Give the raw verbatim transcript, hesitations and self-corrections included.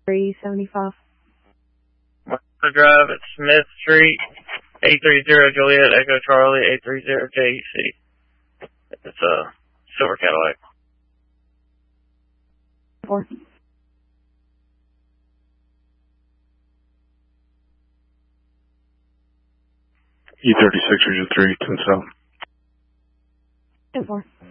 three seventy-five. Monster Drive at Smith Street, eight three zero Juliet Echo Charlie, eight three zero J E C. It's a silver Cadillac. Four. E thirty-six or three, ten south. Ten four.